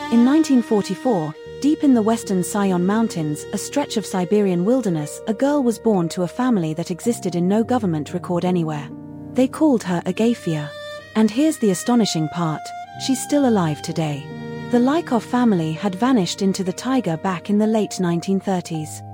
In 1944, deep in the western Sion Mountains, a stretch of Siberian wilderness, a girl was born to a family that existed in no government record anywhere. They called her Agafia. And here's the astonishing part, she's still alive today. The Lykov family had vanished into the taiga back in the late 1930s.